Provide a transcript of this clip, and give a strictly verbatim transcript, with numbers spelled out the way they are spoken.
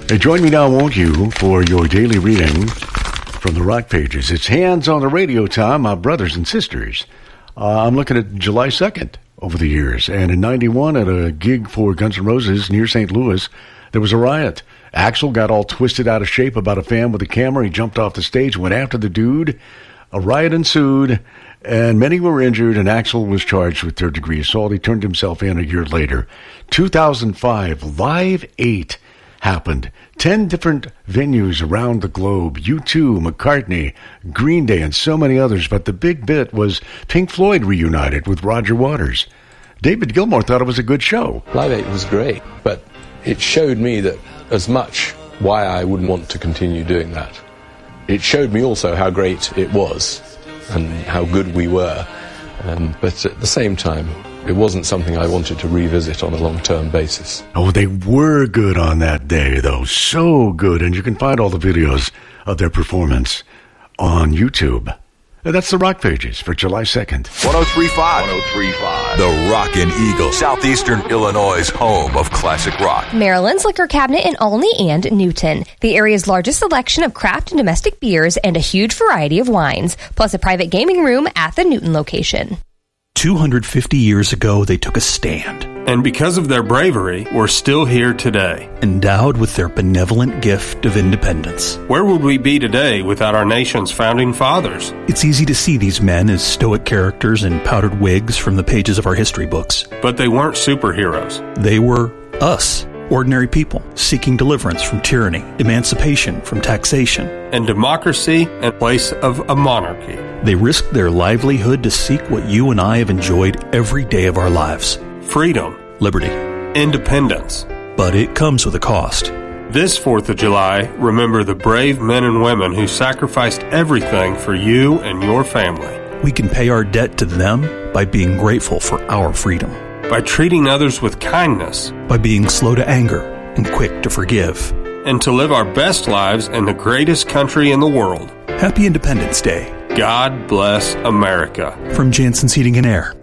Hey, join me now, won't you, for your daily reading from the Rock Pages. It's Hands on the Radio time, my brothers and sisters. Uh, I'm looking at July second over the years, and in ninety-one at a gig for Guns N' Roses near Saint Louis, there was a riot. Axl got all twisted out of shape about a fan with a camera. He jumped off the stage, went after the dude. A riot ensued, and many were injured, and Axl was charged with third-degree assault. He turned himself in a year later. two thousand five, Live eight happened. Ten different venues around the globe. U two, McCartney, Green Day, and so many others. But the big bit was Pink Floyd reunited with Roger Waters. David Gilmour thought it was a good show. Live eight was great, but it showed me that as much why I wouldn't want to continue doing that. It showed me also how great it was and how good we were. Um, but at the same time, it wasn't something I wanted to revisit on a long-term basis. Oh, they were good on that day, though. So good. And you can find all the videos of their performance on YouTube. And that's the Rock Pages for July second. one oh three point five. one oh three point five. The Rockin' Eagle. Southeastern Illinois' home of classic rock. Maryland's liquor cabinet in Olney and Newton. The area's largest selection of craft and domestic beers and a huge variety of wines. Plus a private gaming room at the Newton location. two hundred fifty years ago, they took a stand. And because of their bravery, we're still here today. Endowed with their benevolent gift of independence. Where would we be today without our nation's founding fathers? It's easy to see these men as stoic characters in powdered wigs from the pages of our history books. But they weren't superheroes. They were us, ordinary people, seeking deliverance from tyranny, emancipation from taxation, and democracy in place of a monarchy. They risked their livelihood to seek what you and I have enjoyed every day of our lives. Freedom. Liberty. Independence. But it comes with a cost. This fourth of July, remember the brave men and women who sacrificed everything for you and your family. We can pay our debt to them by being grateful for our freedom. By treating others with kindness. By being slow to anger and quick to forgive. And to live our best lives in the greatest country in the world. Happy Independence Day. God bless America. From Jansen's Heating and Air.